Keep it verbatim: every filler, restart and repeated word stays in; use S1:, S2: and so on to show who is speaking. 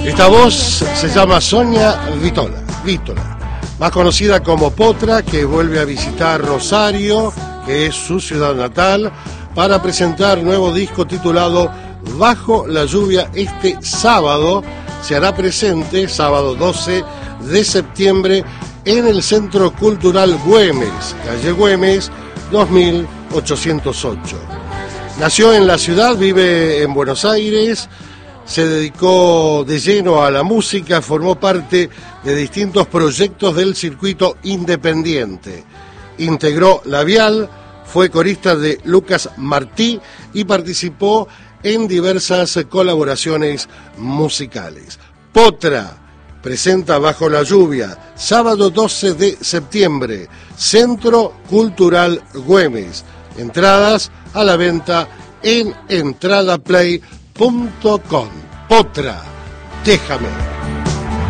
S1: Esta voz se llama Sonia Vítola, Vítola, más conocida como Potra, que vuelve a visitar Rosario, que es su ciudad natal, para presentar nuevo disco titulado Bajo la lluvia. Este sábado se hará presente, sábado doce de septiembre, en el Centro Cultural Güemes, calle Güemes, dos mil ochocientos ocho. Nació en la ciudad, vive en Buenos Aires, se dedicó de lleno a la música, formó parte de distintos proyectos del circuito independiente. Integró Labial, fue corista de Lucas Martí y participó en diversas colaboraciones musicales. Potra presenta Bajo la lluvia, sábado doce de septiembre, Centro Cultural Güemes. Entradas a la venta en entradaplay punto com. Potra, déjame.